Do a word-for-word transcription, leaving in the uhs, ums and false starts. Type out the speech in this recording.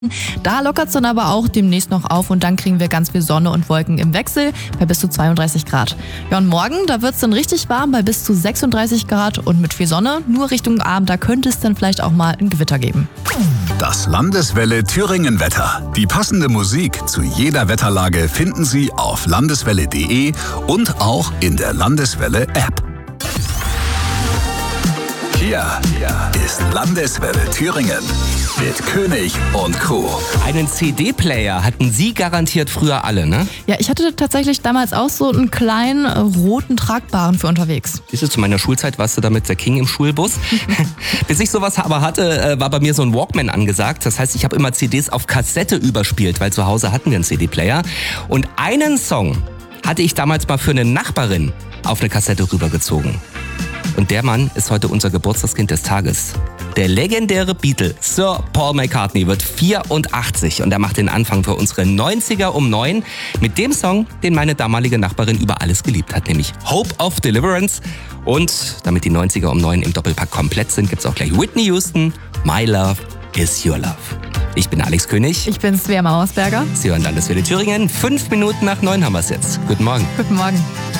Da lockert es dann aber auch demnächst noch auf und dann kriegen wir ganz viel Sonne und Wolken im Wechsel bei bis zu zweiunddreißig Grad. Ja, und morgen, da wird es dann richtig warm bei bis zu sechsunddreißig Grad und mit viel Sonne. Nur Richtung Abend, da könnte es dann vielleicht auch mal ein Gewitter geben. Das Landeswelle Thüringen Wetter. Die passende Musik zu jeder Wetterlage finden Sie auf landeswelle punkt de und auch in der Landeswelle App. Hier ist Landeswelle Thüringen mit König und Co. Einen C D-Player hatten Sie garantiert früher alle, ne? Ja, ich hatte tatsächlich damals auch so einen kleinen äh, roten tragbaren für unterwegs. Siehst du, zu meiner Schulzeit warst du damit der King im Schulbus. Bis ich sowas aber hatte, äh, war bei mir so ein Walkman angesagt. Das heißt, ich habe immer C Ds auf Kassette überspielt, weil zu Hause hatten wir einen C D-Player. Und einen Song hatte ich damals mal für eine Nachbarin auf eine Kassette rübergezogen. Und der Mann ist heute unser Geburtstagskind des Tages. Der legendäre Beatle Sir Paul McCartney wird vierundachtzig und er macht den Anfang für unsere neunziger um neun mit dem Song, den meine damalige Nachbarin über alles geliebt hat, nämlich Hope of Deliverance. Und damit die neunziger um neun im Doppelpack komplett sind, gibt's auch gleich Whitney Houston, My Love is Your Love. Ich bin Alex König. Ich bin Svea Mauersberger. Sie hören Landeswelle Thüringen. Fünf Minuten nach neun haben wir's jetzt. Guten Morgen. Guten Morgen.